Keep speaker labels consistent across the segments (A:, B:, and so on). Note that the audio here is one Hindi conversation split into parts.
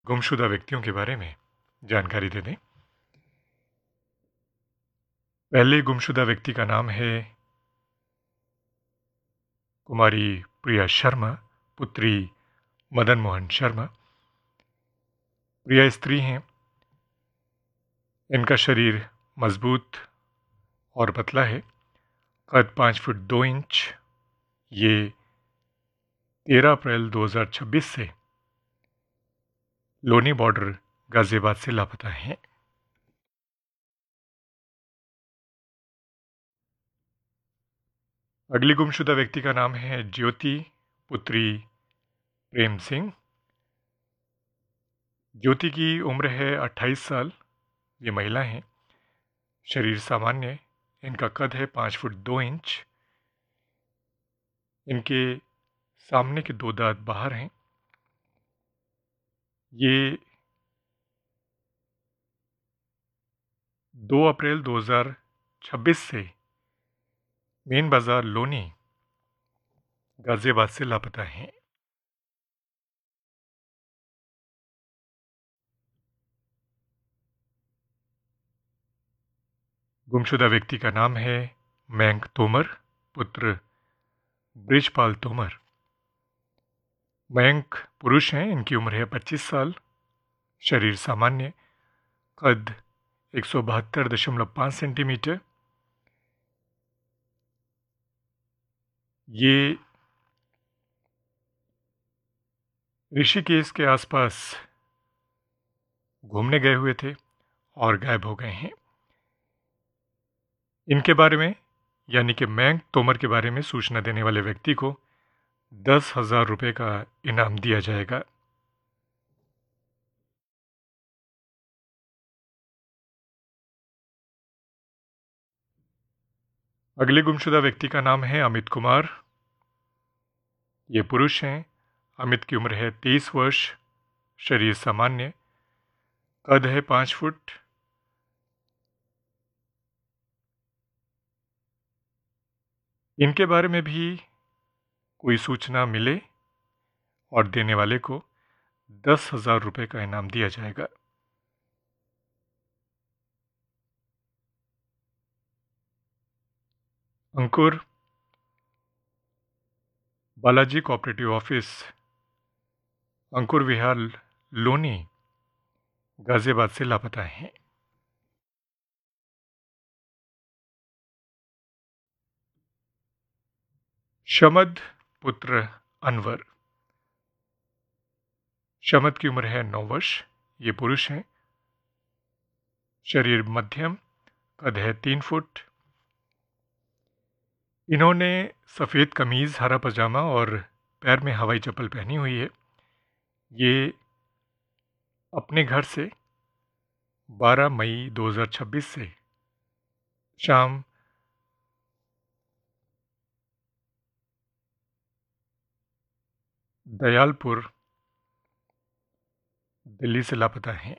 A: गुमशुदा व्यक्तियों के बारे में जानकारी दे दें। पहले गुमशुदा व्यक्ति का नाम है कुमारी प्रिया शर्मा, पुत्री मदन मोहन शर्मा। प्रिया स्त्री हैं। इनका शरीर मजबूत और पतला है। कद 5 फुट 2 इंच। ये 13 अप्रैल 2026 से लोनी बॉर्डर गाजियाबाद से लापता हैं। अगली गुमशुदा व्यक्ति का नाम है ज्योति, पुत्री प्रेम सिंह। ज्योति की उम्र है 28 साल। ये महिला हैं। शरीर सामान्य। इनका कद है 5 फुट 2 इंच। इनके सामने के 2 दांत बाहर हैं। ये 2 अप्रैल 2026 से मेन बाजार लोनी गाजियाबाद से लापता हैं। गुमशुदा व्यक्ति का नाम है मयंक तोमर, पुत्र ब्रिजपाल तोमर। मयंक पुरुष हैं। इनकी उम्र है 25 साल। शरीर सामान्य। कद 172.5 सेंटीमीटर। ये ऋषिकेश के आसपास घूमने गए हुए थे और गायब हो गए हैं। इनके बारे में, यानी कि मयंक तोमर के बारे में सूचना देने वाले व्यक्ति को 10,000 रुपये का इनाम दिया जाएगा। अगले गुमशुदा व्यक्ति का नाम है अमित कुमार। ये पुरुष हैं। अमित की उम्र है 23 वर्ष। शरीर सामान्य। कद है 5 फुट। इनके बारे में भी कोई सूचना मिले और देने वाले को 10,000 रुपये का इनाम दिया जाएगा। अंकुर बालाजी कोऑपरेटिव ऑफिस, अंकुर विहार लोनी गाजियाबाद से लापता हैं। शमद पुत्र अनवर। शमद की उम्र है 9 वर्ष। ये पुरुष हैं। शरीर मध्यम। कद है 3 फुट। इन्होंने सफ़ेद कमीज़, हरा पजामा और पैर में हवाई चप्पल पहनी हुई है। ये अपने घर से 12 मई 2026 से शाम दयालपुर, दिल्ली से लापता हैं।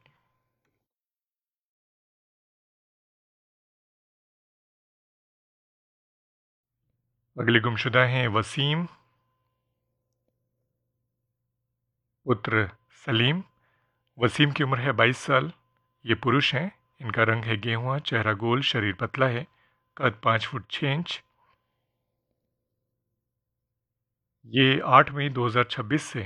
A: अगले गुमशुदा हैं वसीम, पुत्र सलीम। वसीम की उम्र है 22 साल। ये पुरुष हैं। इनका रंग है गेहुआ, चेहरा गोल, शरीर पतला है। कद 5 फुट 6 इंच। ये 8 मई 2026 से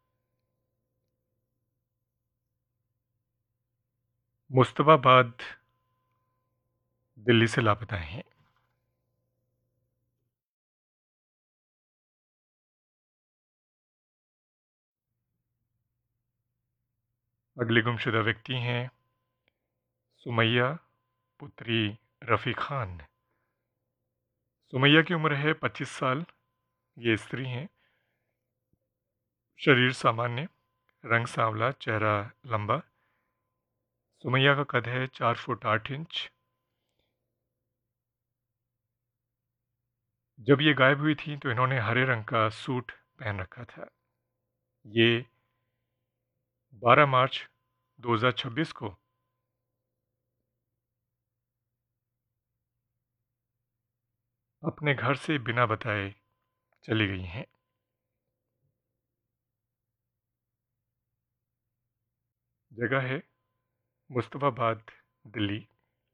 A: मुस्तफाबाद, दिल्ली से लापता हैं। अगले गुमशुदा व्यक्ति हैं सुमैया, पुत्री रफ़ी खान। सुमैया की उम्र है 25 साल। ये स्त्री हैं। शरीर सामान्य। रंग सांवला, चेहरा लंबा। सुमैया का कद है 4 फुट 8 इंच। जब ये गायब हुई थी तो इन्होंने हरे रंग का सूट पहन रखा था। ये 12 मार्च 2026 को अपने घर से बिना बताए चली गई हैं। जगह है मुस्तफ़ाबाद, दिल्ली।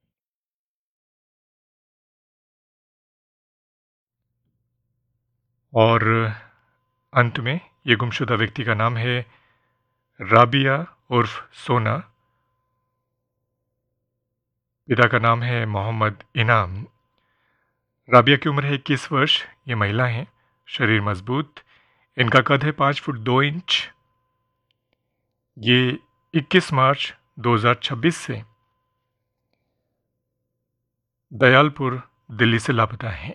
A: और अंत में ये गुमशुदा व्यक्ति का नाम है राबिया उर्फ सोना। पिता का नाम है मोहम्मद इनाम। राबिया की उम्र है 21 वर्ष। ये महिला हैं, शरीर मजबूत। इनका कद है 5 फुट 2 इंच। ये 21 मार्च 2026 से दयालपुर, दिल्ली से लापता हैं।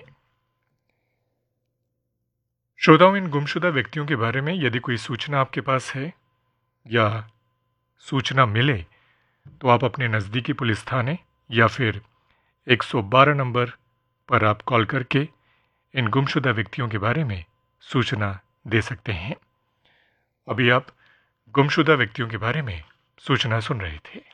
A: श्रोताओं, इन गुमशुदा व्यक्तियों के बारे में यदि कोई सूचना आपके पास है या सूचना मिले तो आप अपने नज़दीकी पुलिस थाने या फिर 112 नंबर पर आप कॉल करके इन गुमशुदा व्यक्तियों के बारे में सूचना दे सकते हैं। अभी आप गुमशुदा व्यक्तियों के बारे में सूचना सुन रहे थे।